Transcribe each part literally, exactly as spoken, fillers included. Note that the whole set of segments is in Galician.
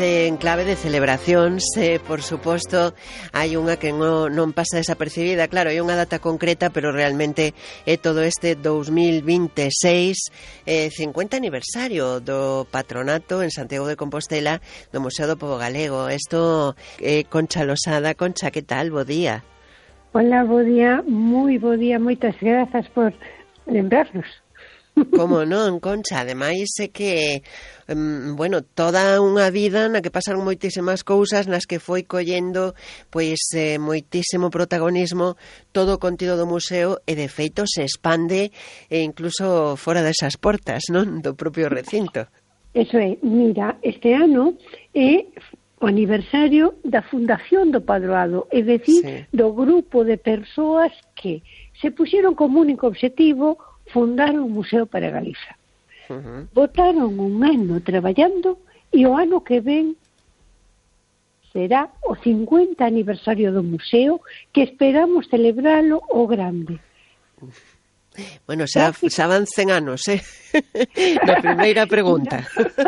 En clave de celebracións, eh, por suposto, hai unha que non, non pasa desapercibida. Claro, hai unha data concreta, pero realmente é todo este dos mil vinte e seis, eh, cincuenta aniversario do patronato en Santiago de Compostela do Museo do Pobo Galego. Isto, eh, Concha Losada. Concha, que tal? Bo día. Hola, bo día, moi bo día, moitas grazas por lembrarnos. Como non, Concha, ademais é que, um, bueno, toda unha vida na que pasaron moitísimas cousas, nas que foi collendo, pois, eh, moitísimo protagonismo todo o contido do museo, e de feito se expande e incluso fora desas portas, non? Do propio recinto. Eso é, mira, este ano é o aniversario da fundación do Padroado, é dicir, sí, do grupo de persoas que se puxeron como único obxectivo fundar un museo para Galiza. Uh-huh. Botaron un ano traballando e o ano que ven será o cincuenta aniversario do museo, que esperamos celebralo o grande. Bueno, xa, xa van cen anos, eh? Na primeira pregunta.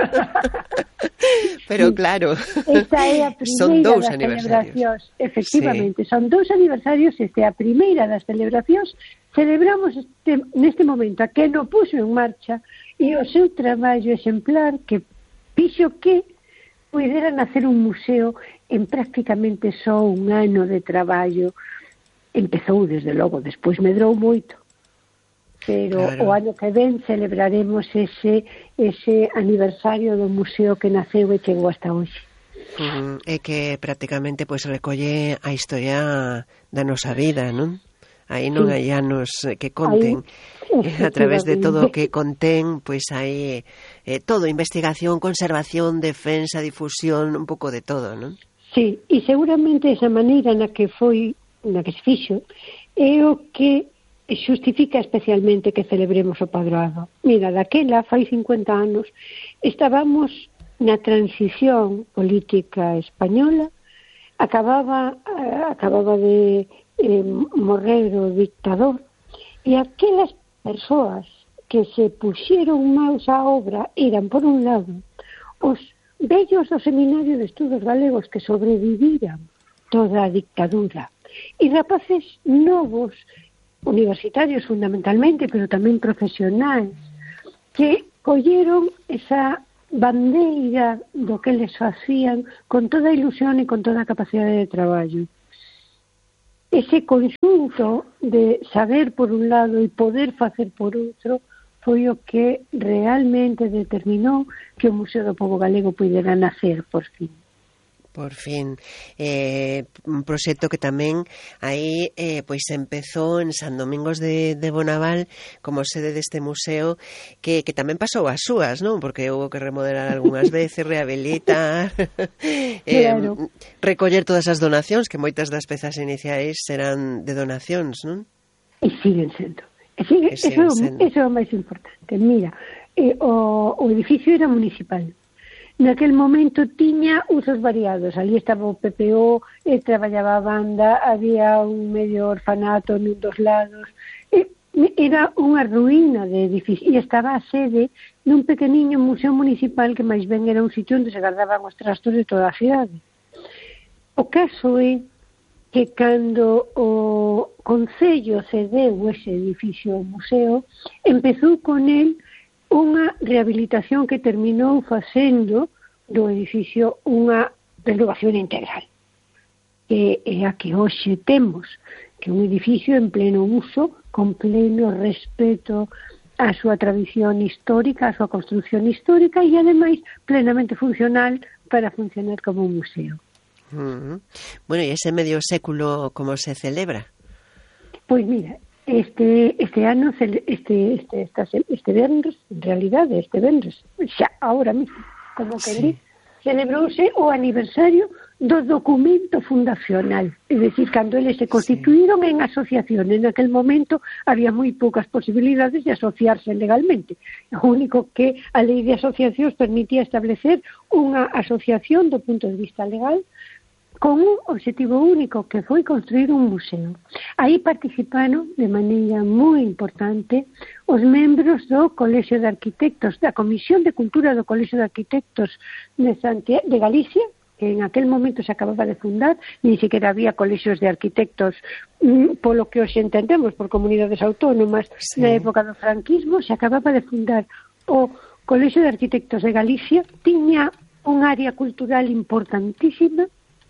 Pero claro, esta é a son dous das aniversarios. Efectivamente, sí, son dous aniversarios, este é a primeira das celebracións. Celebramos este, neste momento a que no puxo en marcha e o seu traballo exemplar que fixo que pudera nacer un museo en prácticamente só un ano de traballo. Empezou, desde logo, despois medrou moito, pero claro, o ano que ven celebraremos ese, ese aniversario do museo que naceu e chegou hasta hoxe. Uh, é que prácticamente pois recolle a historia da nosa vida, non? Aí non sí, hai anos que conten. Aí, a través de todo o que contén, pois hai eh, todo, investigación, conservación, defensa, difusión, un pouco de todo, non? Sí, e seguramente esa maneira na que foi, na que se fixo, é o que xustifica especialmente que celebremos o Padroado. Mira, daquela, fai cincuenta anos, estábamos na transición política española, acababa, acababa de eh, morrer o dictador, e aquelas persoas que se puxeron maus á obra eran, por un lado, os vellos do Seminario de Estudos Galegos que sobreviviran toda a dictadura, e rapaces novos, universitarios fundamentalmente, pero tamén profesionais, que colleron esa bandeira do que les facían con toda a ilusión e con toda a capacidade de traballo. Ese conxunto de saber por un lado e poder facer por outro foi o que realmente determinou que o Museo do Pobo Galego pudera nacer por fin. Por fin, eh, un proxecto que tamén aí eh, pois empezou en San Domingos de, de Bonaval como sede deste museo, que, que tamén pasou as súas, non? Porque houve que remodelar algunhas veces, rehabilitar, eh, claro, recoller todas as donacións, que moitas das pezas iniciais serán de donacións, non? E siguen sendo. E sigue, siguen eso, sendo. Eso é o máis importante. Mira, eh, o, o edificio era municipal. Naquel momento tiña usos variados. Ali estaba o P P O, e traballaba a banda, había un medio orfanato nun dos lados. E era unha ruína de edificio. E estaba a sede dun pequeniño museo municipal que máis ben era un sitio onde se guardaban os trastos de toda a cidade. O caso é que cando o Concello cedeu ese edificio ao museo, empezou con el unha rehabilitación que terminou facendo do edificio unha renovación integral, que é a que hoxe temos, que é un edificio en pleno uso, con pleno respeto á súa tradición histórica, á súa construcción histórica, e ademais plenamente funcional para funcionar como un museo. Uh-huh. Bueno, e ese medio século como se celebra? Pois mira, Este, este ano, este, este, este, este venres, en realidade, este venres, xa, ahora mismo, como que sí, di, celebrouse o aniversario do documento fundacional. É dicir, cando eles se constituíron sí, en asociación, en aquel momento había moi poucas posibilidades de asociarse legalmente. O único que a lei de asociacións permitía establecer unha asociación do punto de vista legal con un objetivo único, que foi construir un museo. Aí participaron de maneira moi importante os membros do Colexio de Arquitectos, da Comisión de Cultura do Colexio de Arquitectos de, Santiago, de Galicia, que en aquel momento se acababa de fundar, ni siquiera había colexios de arquitectos mm, polo que hoxe entendemos, por comunidades autónomas. Sí. Na época do franquismo se acababa de fundar o Colexio de Arquitectos de Galicia, tiña un área cultural importantísima,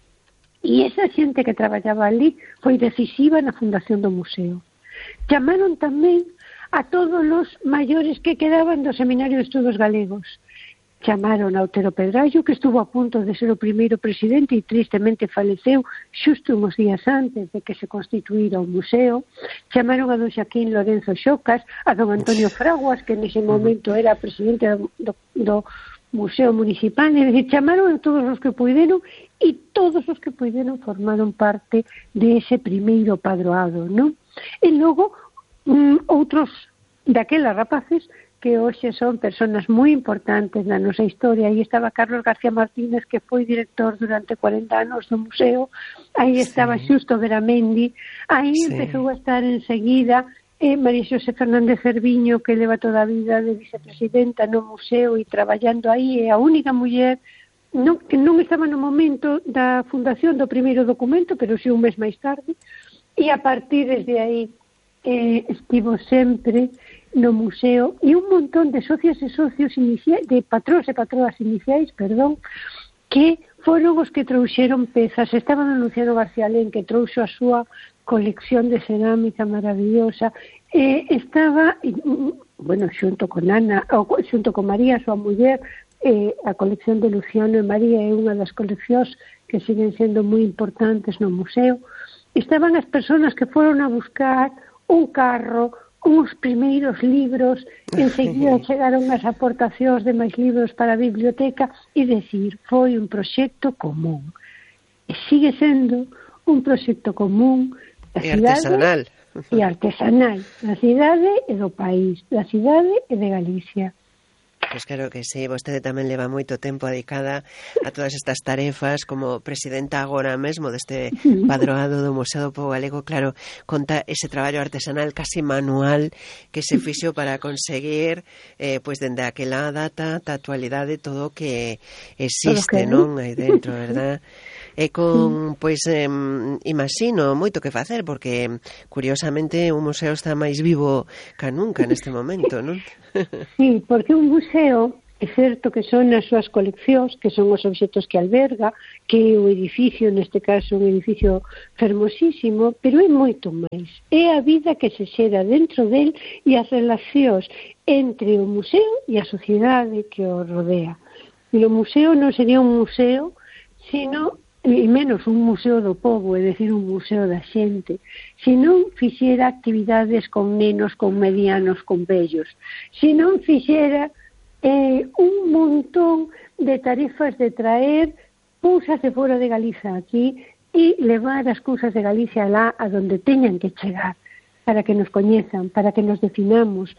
e esa xente que traballaba ali foi decisiva na fundación do museo. Chamaron tamén a todos os maiores que quedaban do Seminario de Estudos Galegos. Chamaron a Otero Pedrallo, que estuvo a punto de ser o primeiro presidente e tristemente faleceu xusto uns días antes de que se constituíra o museo. Chamaron a don Xaquín Lorenzo Xocas, a don Antonio Fraguas, que nese momento era presidente do, do Museo Municipal, e decir, chamaron a todos os que puideron, e todos os que puideron formaron parte de ese primeiro padroado, non? E logo, mm, outros daquelas rapaces que hoxe son persoas moi importantes na nosa historia. Aí estaba Carlos García Martínez, que foi director durante cuarenta anos do museo. Aí estaba sí. Xusto Veramendi. Aí sí. Empezou a estar enseguida eh, María Xosé Fernández Cerviño, que leva toda a vida de vicepresidenta no museo e traballando aí. É a única muller non, que non estaba no momento da fundación do primeiro documento, pero si un mes máis tarde. E a partir desde aí eh, estivo sempre no museo, e un montón de socias e socios iniciais, de patróns e patroas iniciais, perdón, que foron os que trouxeron pezas. Estaba don Luciano García Lén, que trouxo a súa colección de cerámica maravillosa, e estaba, bueno, xunto con Ana, ou xunto con María, súa muller, eh, a colección de Luciano e María é unha das coleccións que siguen sendo moi importantes no museo. Estaban as persoas que foron a buscar un carro, uns primeiros libros, enseguida chegaron as aportacións de máis libros para a biblioteca, e decir, foi un proxecto común. E sigue sendo un proxecto común da cidade artesanal. E artesanal, da cidade e do país, da cidade e de Galicia. Pois claro que sí, vostede tamén leva moito tempo dedicada a todas estas tarefas como presidenta agora mesmo deste padroado do Museo do Pobo Galego. Claro, conta ese traballo artesanal casi manual que se fixo para conseguir eh, pois dende aquela data da actualidade todo o que existe, non, aí dentro, verdad? E con, pois, eh, imagino moito que facer, porque curiosamente o museo está máis vivo ca nunca neste momento, non? Sí, porque un museo é certo que son as súas coleccións, que son os obxectos que alberga, que o edificio, neste caso un edificio fermosísimo, pero é moito máis. É a vida que se xera dentro del e as relacións entre o museo e a sociedade que o rodea. E o museo non sería un museo, sino e menos un museo do povo, é dicir, un museo da xente, se non fixera actividades con nenos, con medianos, con vellos, se non fixera eh, un montón de tarefas de traer cousas de fora de Galiza aquí e levar as cousas de Galicia lá a donde teñan que chegar, para que nos coñezan, para que nos definamos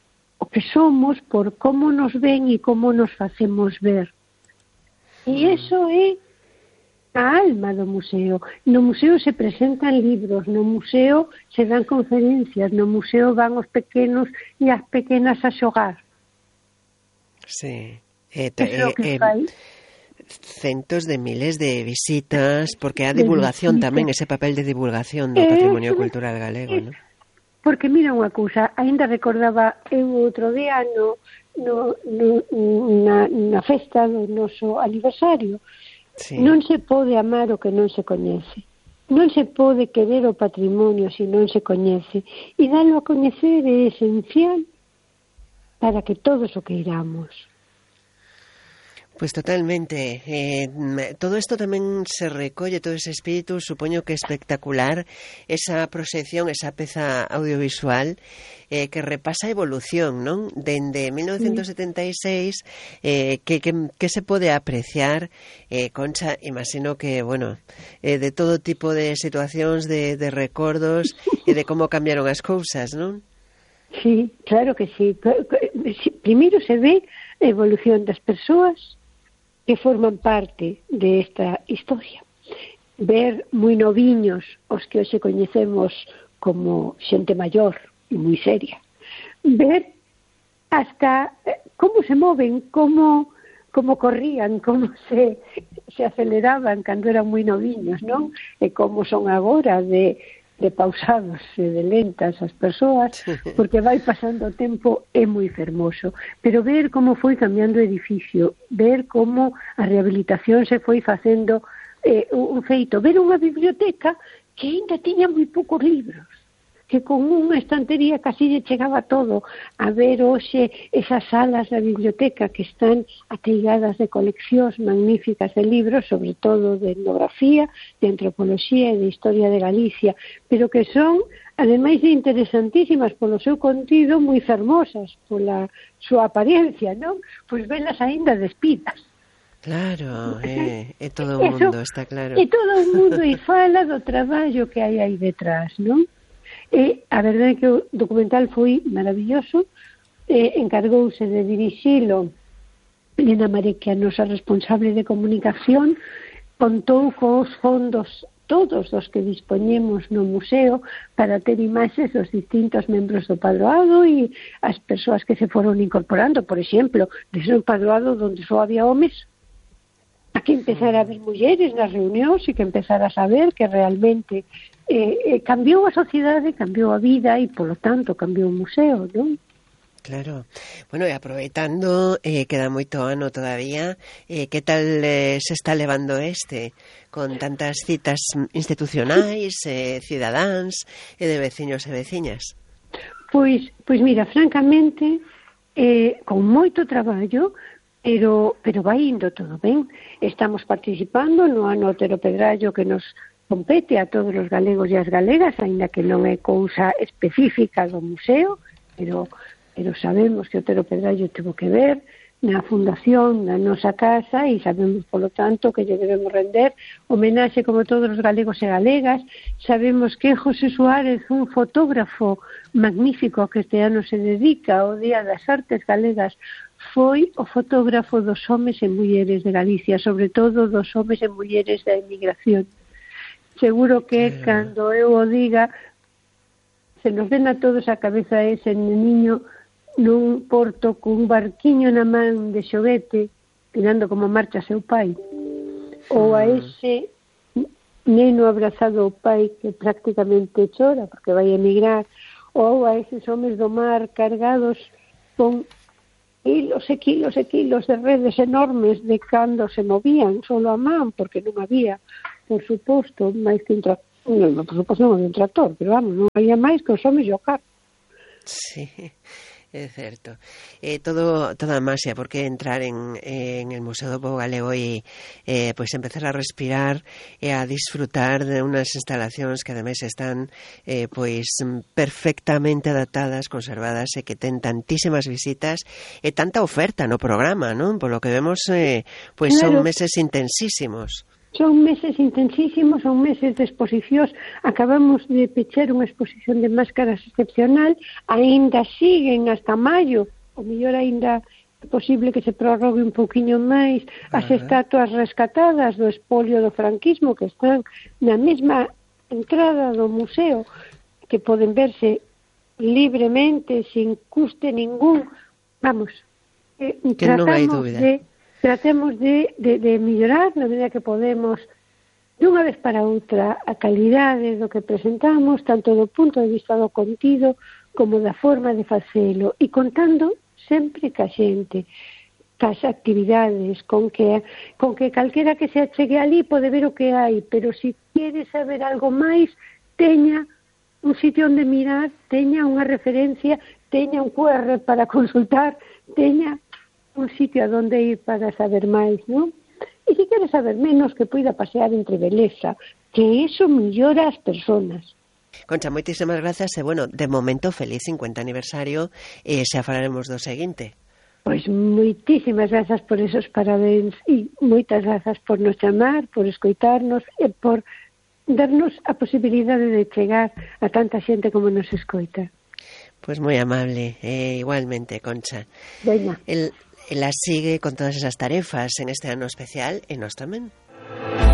o que somos por como nos ven e como nos facemos ver. E iso é a alma do museo. No museo se presentan libros, no museo se dan conferencias, no museo van os pequenos e as pequenas a xogar. Sí. Eh, eh, eh, centos de miles de visitas, porque a divulgación tamén, ese papel de divulgación do patrimonio cultural galego, non? Porque mira unha cousa, ainda recordaba eu outro día no, no, no, na, na festa do noso aniversario. Sí. Non se pode amar o que non se coñece. Non se pode querer o patrimonio se non se coñece. E dalo a coñecer é esencial para que todos o queiramos. Pois totalmente. Eh, todo isto tamén se recolle, todo ese espírito, supoño que espectacular, esa proxección, esa peza audiovisual eh, que repasa a evolución, non? Dende mil novecentos setenta e seis, eh, que, que, que se pode apreciar, eh, Concha, imagino que, bueno, eh, de todo tipo de situacións, de, de recordos e de como cambiaron as cousas, non? Sí, claro que sí. Primeiro se ve a evolución das persoas que forman parte de esta historia. ver moi noviños os que hoxe coñecemos como xente maior e moi seria, ver hasta como se moven, como como corrían, como se, se aceleraban cando eran moi noviños, non? E como son agora de, de pausados e de lentas as persoas, porque vai pasando o tempo, é moi fermoso. Pero ver como foi cambiando o edificio, ver como a rehabilitación se foi facendo eh, un feito, ver unha biblioteca que ainda tiña moi poucos libros, que con unha estantería casi lle chegaba todo, a ver hoxe esas salas da biblioteca que están ateigadas de coleccións magníficas de libros, sobre todo de etnografía, de antropoloxía e de historia de Galicia, pero que son, ademais de interesantísimas polo seu contido, moi fermosas pola súa apariencia, non? Pois velas aínda despidas. Claro, é, é todo o mundo, está claro. É todo o mundo e fala do traballo que hai aí detrás, non? E a verdade é que o documental foi maravilloso, e encargouse de dirixilo Elena Maré, que é a nosa responsable de comunicación, contou cos fondos todos os que dispoñemos no museo para ter imaxes dos distintos membros do padroado e as persoas que se foron incorporando, por exemplo, desde un padroado onde só había homes, a que empezar a ver mulleres nas reunións e que empezar a saber que realmente eh, eh, cambiou a sociedade, cambiou a vida e, polo tanto, cambiou o museo, non? Claro. Bueno, e aproveitando, eh, queda moito ano todavía, eh, que tal eh, se está levando este, con tantas citas institucionais, eh, cidadáns e de veciños e veciñas? Pois, pois mira, francamente, eh, con moito traballo, pero, pero vai indo todo ben. Estamos participando no ano Otero Pedrallo que nos compete a todos os galegos e as galegas, aínda que non é cousa específica do museo, pero, pero sabemos que Otero Pedrallo tivo que ver na fundación da nosa casa e sabemos, polo tanto, que lle debemos render homenaxe como todos os galegos e galegas. Sabemos que José Suárez, un fotógrafo magnífico que este ano se dedica ao Día das Artes Galegas, foi o fotógrafo dos homes e mulleres de Galicia, sobre todo dos homes e mulleres da emigración. Seguro que eh. cando eu o diga se nos ven a todos a cabeza ese niño nun porto cun barquiño na man de xoguete mirando como marcha seu pai, ou a ese neno abrazado ao pai que prácticamente chora porque vai emigrar, ou a eses homes do mar cargados con kilos e kilos e kilos de redes enormes de cando se movían solo a man, porque non había, por suposto, máis que un tractor, non, por suposto non había un tractor, pero vamos, non había máis que os homes e o carro. Sí, é certo. Eh, todo, toda a máxia, porque entrar en, en el Museo do Pobo Galego e eh, pois empezar a respirar e a disfrutar de unas instalacións que ademais están eh, pois perfectamente adaptadas, conservadas e que ten tantísimas visitas e tanta oferta no programa, non? Por lo que vemos, eh, pois claro, son meses intensísimos. Son meses intensísimos, son meses de exposicións. Acabamos de pechar unha exposición de máscaras excepcional, aínda siguen hasta maio, o mellor aínda é posible que se prorrogue un pouquiño máis as estatuas rescatadas do espolio do franquismo que están na mesma entrada do museo, que poden verse libremente, sin custe ningún. Vamos, eh, que non hai dúbida. De Tratemos de, de, de mellorar na medida que podemos dunha vez para outra a calidade do que presentamos, tanto do punto de vista do contido como da forma de facelo, e contando sempre ca xente, cas actividades, con que, con que calquera que se achegue ali pode ver o que hai, pero se quere saber algo máis, teña un sitio onde mirar, teña unha referencia, teña un cu erre para consultar, teña un sitio a donde ir para saber máis, non? E se quere saber menos, que poida pasear entre beleza, que eso mellora as personas. Concha, moitísimas grazas e, bueno, de momento, feliz cincuenta aniversario e xa falaremos do seguinte. Pois moitísimas grazas por esos parabéns e moitas grazas por nos chamar, por escoitarnos e por darnos a posibilidade de chegar a tanta xente como nos escoita. Pois moi amable, eh, igualmente, Concha. Veña. El... Ela sigue con todas esas tarefas en este ano especial e nós tamén.